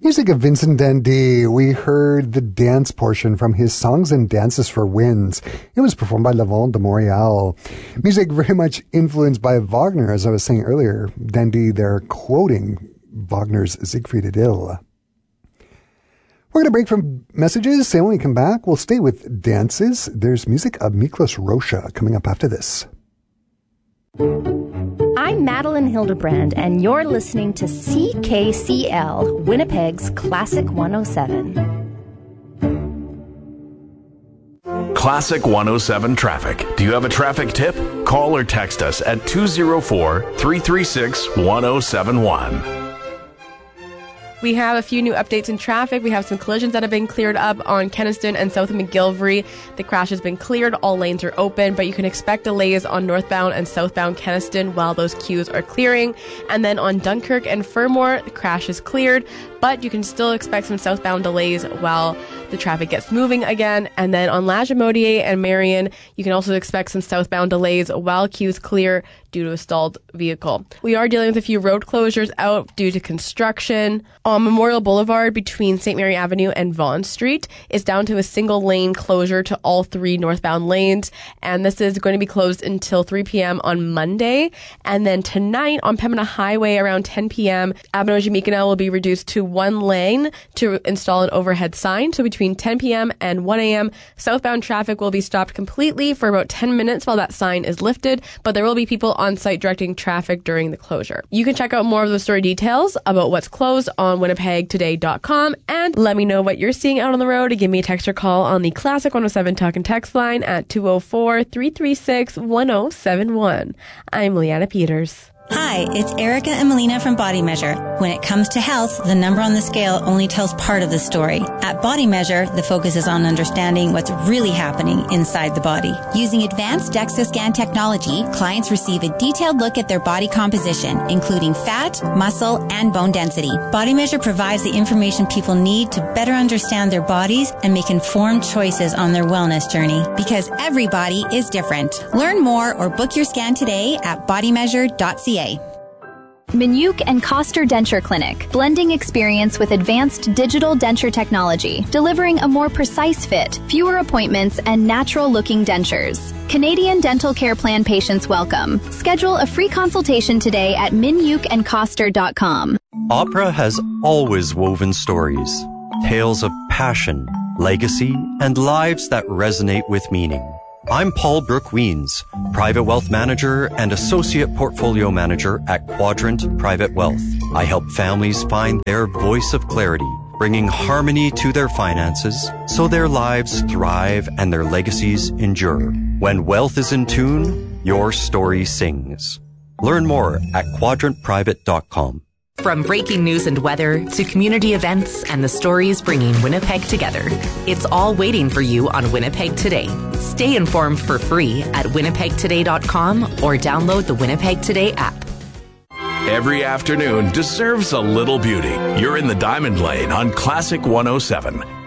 Music of Vincent Dandy. We heard the dance portion from his Songs and Dances for Winds. It was performed by Levant de Montréal. Music very much influenced by Wagner, as I was saying earlier. Dandy, they're quoting Wagner's Siegfried Idyll. We're going to break from messages, and when we come back, we'll stay with dances. There's music of Miklos Rocha coming up after this. I'm Madeline Hildebrand, and you're listening to CKCL, Winnipeg's Classic 107. Classic 107 Traffic. Do you have a traffic tip? Call or text us at 204-336-1071. We have a few new updates in traffic. We have some collisions that have been cleared up on Kenaston and south of McGillivray. The crash has been cleared. All lanes are open, but you can expect delays on northbound and southbound Kenaston while those queues are clearing. And then on Dunkirk and Fermor, the crash is cleared, but you can still expect some southbound delays while the traffic gets moving again. And then on Lagimodiere and Marion, you can also expect some southbound delays while queues clear due to a stalled vehicle. We are dealing with a few road closures out due to construction. On Memorial Boulevard between St. Mary Avenue and Vaughan Street is down to a single lane closure to all three northbound lanes, and this is going to be closed until 3 p.m. on Monday. And then tonight on Pembina Highway around 10 p.m., Abinoji-Mikanel will be reduced to one lane to install an overhead sign. So between 10 p.m. and 1 a.m., southbound traffic will be stopped completely for about 10 minutes while that sign is lifted, but there will be people on site directing traffic during the closure. You can check out more of the story details about what's closed on winnipegtoday.com, and let me know what you're seeing out on the road. Give me a text or call on the Classic 107 Talk and Text line at 204-336-1071. I'm Leanna Peters. Hi, it's Erica and Melina from Body Measure. When it comes to health, the number on the scale only tells part of the story. At Body Measure, the focus is on understanding what's really happening inside the body. Using advanced DEXA scan technology, clients receive a detailed look at their body composition, including fat, muscle, and bone density. Body Measure provides the information people need to better understand their bodies and make informed choices on their wellness journey. Because every body is different. Learn more or book your scan today at bodymeasure.ca. Minuk and Coster Denture Clinic, blending experience with advanced digital denture technology, delivering a more precise fit, fewer appointments, and natural-looking dentures. Canadian Dental Care Plan patients welcome. Schedule a free consultation today at minukandcoster.com. Opera has always woven stories, tales of passion, legacy, and lives that resonate with meaning. I'm Paul Brooke Weens, Private Wealth Manager and Associate Portfolio Manager at Quadrant Private Wealth. I help families find their voice of clarity, bringing harmony to their finances so their lives thrive and their legacies endure. When wealth is in tune, your story sings. Learn more at quadrantprivate.com. From breaking news and weather to community events and the stories bringing Winnipeg together, it's all waiting for you on Winnipeg Today. Stay informed for free at winnipegtoday.com or download the Winnipeg Today app. Every afternoon deserves a little beauty. You're in the Diamond Lane on Classic 107.